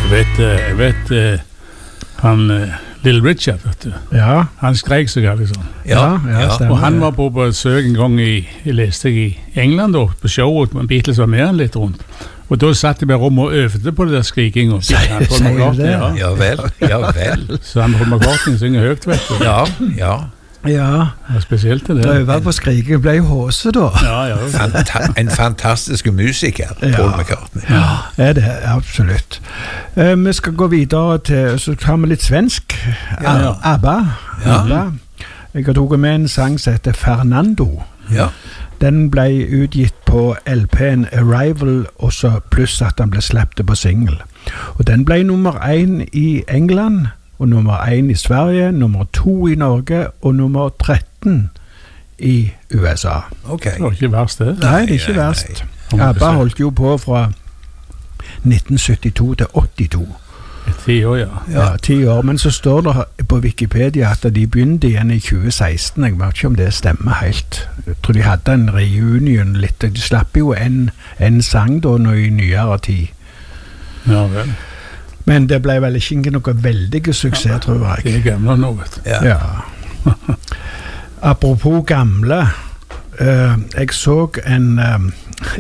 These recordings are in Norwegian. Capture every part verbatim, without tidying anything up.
Jeg vet, jeg vet han, Little Richard, vet du. Ja. Han skrek seg aldri sånn. Ja, ja, ja, stemmer. Og han var på besøk en gang i, jeg leste jeg i England da, på showet, men Beatles var med han litt rundt. Og da satt jeg bare rom og øvde på det der skriking. Og sier du det? Ja. ja vel, ja vel. Så han Paul McCartney synger høyt, vet du. Ja, ja. Ja. Ja, spesielt til det. Da øvde på skriking, ble jo håse da. Ja, ja. Fanta en fantastisk musiker, Paul ja. McCartney. Ja, er det, absolutt. Uh, vi skal gå videre til, så tar vi litt svensk. Ja, ja. ABBA. Ja. ABBA. Jeg har tatt med en sang som heter Fernando. Ja. Den ble utgitt på L P-en Arrival, også pluss at den ble sleppet på single. Og den ble nummer én i England, og nummer én i Sverige, nummer to i Norge, og nummer tretten i U S A. Ok. Det var ikke verst det. Nei, det er ikke verst. ABBA holdt jo på fra nitten syttito til åttito. Ti år, ja. Ja, ti år. Men så står det på Wikipedia at de begynte igjen i tjue seksten. Jeg vet ikke om det stemmer helt. Jeg tror de hadde en reunion litt. De slapp jo en, en sang da nå i nyere tid. Ja vel. Men det ble vel ikke noe veldig suksess, ja, tror jeg. Det er gamle nå, vet du. Ja. Ja. Apropos gamle, uh, jeg så en um,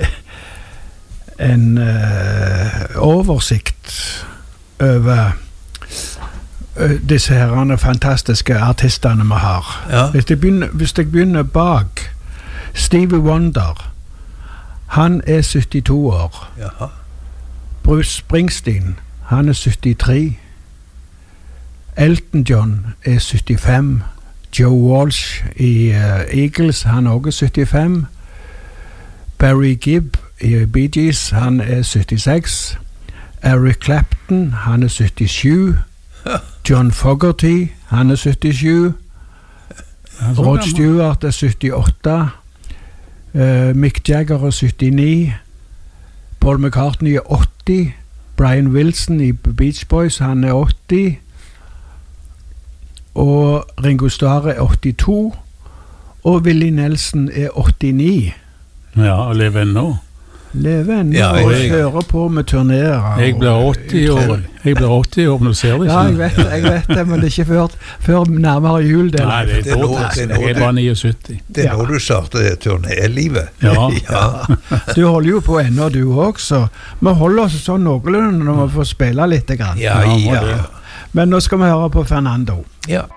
en uh, oversikt over uh, disse herrene fantastiske artistene vi har. Ja. Hvis, jeg begynner, hvis jeg begynner bak Stevie Wonder, han er syttito år. Jaha. Bruce Springsteen, han er syttitre. Elton John er syttifem. Joe Walsh i uh, Eagles, han er også syttifem. Barry Gibb i Bee Gees, han er syttiseks. Eric Clapton, han er syttisju. John Fogerty, han er syttisju. Rod Stewart er syttiåtte. Uh, Mick Jagger er syttini. Paul McCartney er åtti. Brian Wilson i Beach Boys, han er åtti. Og Ringo Starr er åttito. Og Willie Nelson er åttini. Ja, og lever ennå. Lever ennå, ja, og jeg, hører på med turnerer. Jeg blir åtti år. Jeg blir åtti år, men du ser det ikke. Ja, jeg vet, jeg vet det, men det er ikke før, før nærmere jul. Det. Nei, det er, det er, nå, nå, det er, nå, jeg er bare niogsytti. Det er ja. Nå du starter turnélivet. Ja. Ja. Du holder jo på ennå, du også. Vi holder oss sånn noenlunde når vi får spille litt. Grann. Ja, ja. Men nå skal vi høre på Fernando. Ja.